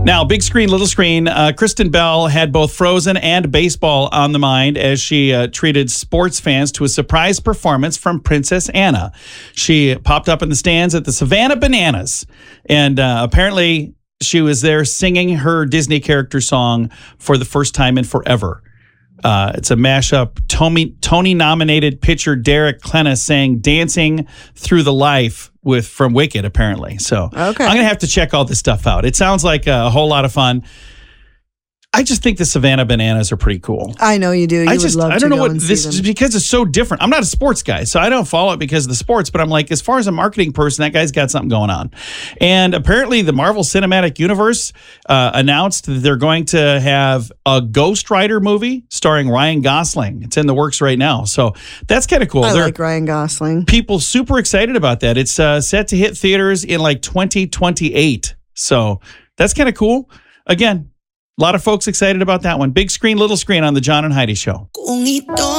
Now, big screen, little screen, Kristen Bell had both Frozen and baseball on the mind as she treated sports fans to a surprise performance from Princess Anna. She popped up in the stands at the Savannah Bananas, and apparently she was there singing her Disney character song for the first time in forever. It's a mashup. Tony-nominated pitcher Derek Klena sang "Dancing Through the Life" from Wicked, apparently. So Okay. I'm going to have to check all this stuff out. It sounds like a whole lot of fun. I just think the Savannah Bananas are pretty cool. I know you do. I don't know what this is because it's so different. I'm not a sports guy, so I don't follow it because of the sports, but I'm like, as far as a marketing person, that guy's got something going on. And apparently the Marvel Cinematic Universe announced that they're going to have a Ghost Rider movie starring Ryan Gosling. It's in the works right now. So that's kind of cool. I like Ryan Gosling. People super excited about that. It's set to hit theaters in like 2028. So that's kind of cool. Again, a lot of folks excited about that one. Big screen, little screen on the John and Heidi Show.